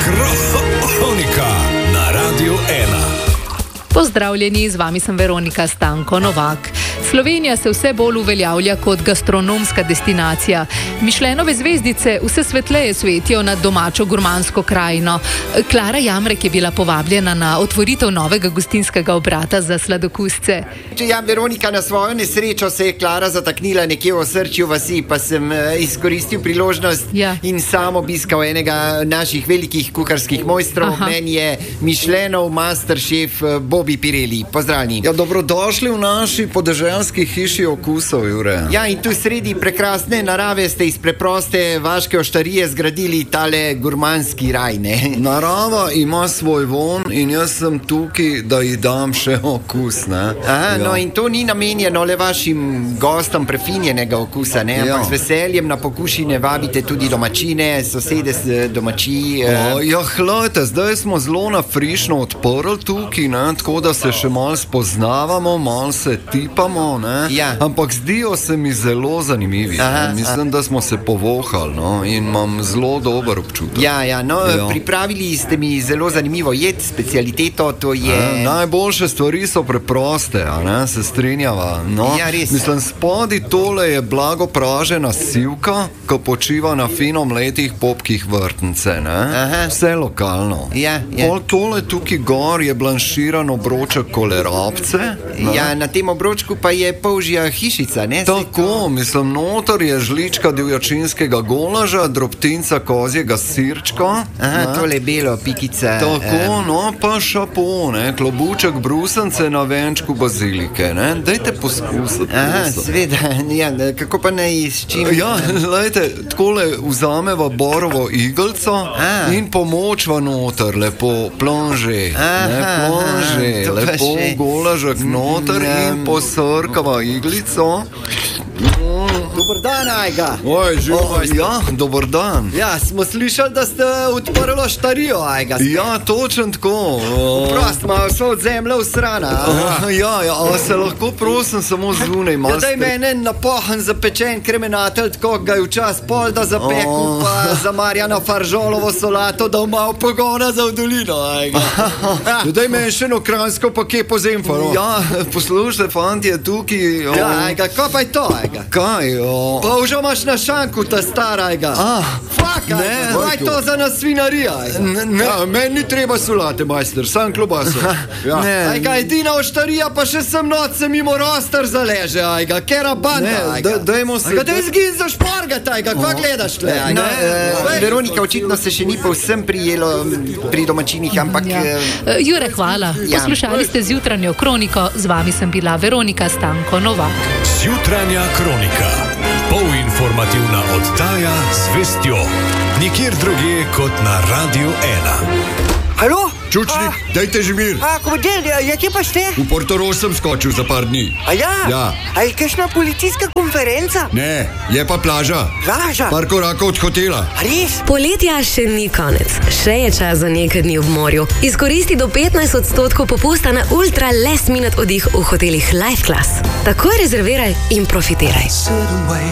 Kronika na Radiu 1. Pozdravljeni, z vami sem Veronika Stanko Novak. Slovenija se vse bolj uveljavlja kot gastronomska destinacija. Mišlenove zvezdice vse svetleje svetijo nad domačo gurmansko krajino. Klara Jamrek je bila povabljena na otvoritev novega gostinskega obrata za sladokusce. Ja, Veronika, na svojo nesrečo se je Klara zataknila nekje v osrčju vasi, pa sem izkoristil priložnost in sam obiskal enega naših velikih kuharskih mojstrov. Meni je Mišlenov masterchef Bobby Pirelli. Pozdravljeni. Ja, dobrodošli v naši podeželski hiši okusov, Jure. Ja, in tu sredi prekrasne narave ste iz preproste vaške oštarije zgradili tale gurmanski raj, ne? Narava ima svoj von in jaz sem tukaj, da ji dam še okus, ne? Aha, no in to ni namenjeno le vašim gostom prefinjenega okusa, ne? Ampak z veseljem na pokušine vabite tudi domačine, sosede domači. Ja, hlejte, zdaj smo zelo nafrišno odprli tukaj, ne? Tako da se še malo spoznavamo, malo se tipamo, ne? Ja. Ampak zdijo se mi zelo zanimivi. Mislim, da smo se povohali, no? In imam zelo dober občutek. Pripravili ste mi zelo zanimivo jed, specialiteto, to je... Najboljše stvari so preproste, a ne? Se strinjava. No, ja, res. Mislim, spodi tole je blago pražena sivka, ko počiva na fino mletih popkih vrtnice, ne? Vse lokalno. Pol tole tukaj gor je blanširan obroček kolerabce. Ja, na tem obročku pa je polžja hišica, ne? Tako, mislim, notor je žlička divjačinskega golaža, drobtinca kozjega sirčka. Tole belo, pikica. Tako, no, pa šapo, ne? Klobuček brusence na venčku bazilike, ne? Dajte poskusiti. Sveda, ja, kako pa ne s čim? Ja, lejte, takole vzameva borovo igelco in pomočva noter, lepo plonže, lepo golažek noter in posrkava iglico. Dobar dan, Ajga. Ja, dobar dan. Ja, smo slišali, da ste odprli oštarijo, Ajga. Ja, točno tako. Prost, malo so od zemlje usrana. Ja, se lahko prosim samo zunaj. Ja, daj mene napohan zapečen kremenatelj, tako ga je včas pol, da zapeku, pa za Marjana Faržolovo solato, da malo pogona za v dolino, Ajga. Ja, daj meni še eno kranjsko pa kje po zemfalo. Ja, poslušaj, fant je tukaj. Ja, Ajga, ko pa je to, Ajga? Kaj, Pa už imaš na šanku ta stara, Ajga. Fak, Ajga, kaj to za nas svinarija, Ajga? Meni ni treba solate, majster, sam klobaso. Ajga, edina oštarija, pa še sem noc se mimo roster zaleže, Ajga, kera banda, Ajga. Dajmo se... Ajga, daj zgin za šporgat, Ajga, kva gledaš tle, Ajga? Veronika, očitno se še ni povsem prijelo pri domačinih, ampak... Jure, hvala. Poslušali ste Zjutranjo kroniko, z vami sem bila Veronika Stanko Novak. Zjutranja kronika. Polinformativna oddaja z vestjo. Nikjer drugje kot na Radiu 1. Halo? Čučnik, dajte že mir. Komandel, kje pa ste? V Portorož sem skočil za par dni. Ja. A je kakšna policijska konferenca? Ne, je pa plaža. Plaža? Par korakov od hotela. Res? Poletja še ni konec. Še je čas za nekaj dni v morju. Izkoristi do 15% popusta na ultra last minute oddih v hotelih Life Class. Takoj rezerviraj in profitiraj.